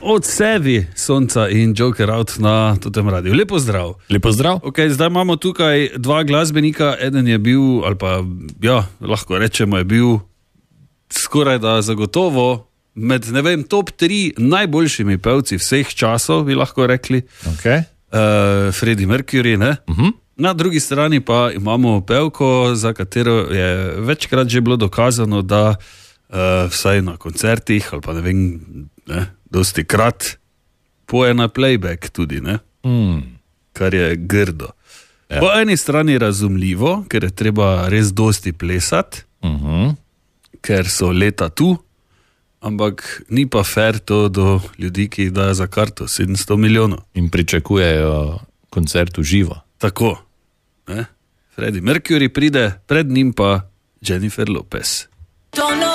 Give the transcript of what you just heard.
od sebi Sonca in Joker Out na tem radiju. Lepo zdrav. Lepo zdrav. Okay, zdaj imamo tukaj dva glasbenika, eden je bil, ali pa lahko rečemo, je bil skoraj da zagotovo med, top 3 najboljšimi pevci vseh časov, bi lahko rekli. Okay. Freddie Mercury, ne? Na drugi strani pa imamo pevko, za katero je večkrat že bilo dokazano, da vsaj na koncertih, ali pa dosti krat poje na playback tudi, ne? Kar je grdo. Ja. Po eni strani razumljivo, ker je treba res dosti plesati, ker so leta tu, ampak ni pa fair to do ljudi, ki jih dajo za karto 700 milijonov. In pričakujejo koncert v živo. Tako. Freddie Mercury pride, pred njim pa Jennifer Lopez.